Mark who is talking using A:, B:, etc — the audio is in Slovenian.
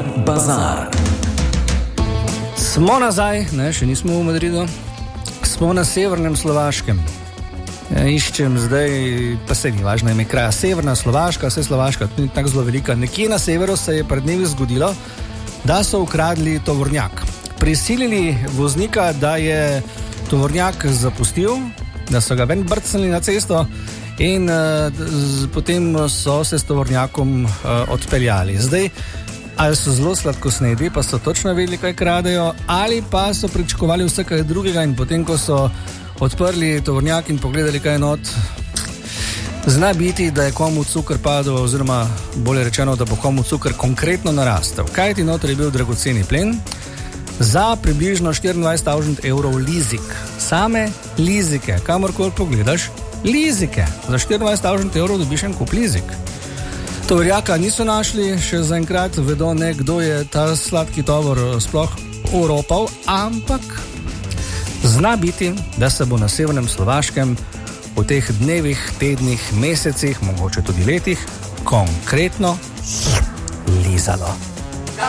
A: bazar.
B: Smo nazaj, ne, še nismo v Madridu, smo na severnem Slovaškem. Iščem zdaj, pa se ni važno ime kraja, severna Slovaška, vse Slovaška, tudi tako zelo velika. Nekje na severu se je pred dnevi zgodilo, da so ukradli tovornjak. Prisilili voznika, da je tovornjak zapustil, da so ga ven brcnili na cesto in potem so se s tovornjakom odpeljali. Zdaj, ali so zelo sladkosnedi, pa so točno vedeli, kaj kradejo, ali pa so pričakovali vse kaj drugega in potem, ko so odprli tovornjak in pogledali, kaj je not, zna biti, da je komu cukr padel, oziroma bolje rečeno, da bo komu cukr konkretno narastel. Kaj ti noter je bil dragoceni plen? Za približno 24.000 evrov lizik. Same lizike, kamorkoli pogledaš, lizike. Za 24.000 evrov dobiš en kup lizik. Tovornjaka niso našli, še zaenkrat vedo ne, kdo je ta sladki tovor sploh oropal, ampak zna biti, da se bo na severnem Slovaškem v teh dnevih, tednih, mesecih, mogoče tudi letih, konkretno lizalo.